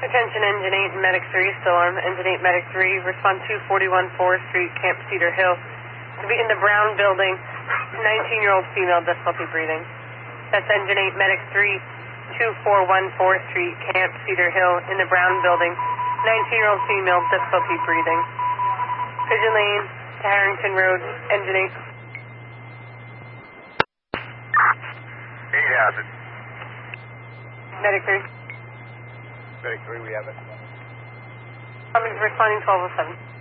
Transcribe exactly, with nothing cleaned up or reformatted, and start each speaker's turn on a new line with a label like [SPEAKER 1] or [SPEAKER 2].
[SPEAKER 1] Attention Engine eight and Medic three, still on. Engine eight, Medic three, respond to forty-one Forest Street, Camp Cedar Hill. To be in the brown building, nineteen-year-old female, difficulty breathing. That's Engine eight, Medic three, two forty-one Forest Street, Camp Cedar Hill, in the brown building, nineteen-year-old female, difficulty breathing. Pigeon Lane to Harrington Road, Engine eight.
[SPEAKER 2] eight has it.
[SPEAKER 1] Medic three.
[SPEAKER 2] Medic three, we have it.
[SPEAKER 1] I'm responding twelve oh seven.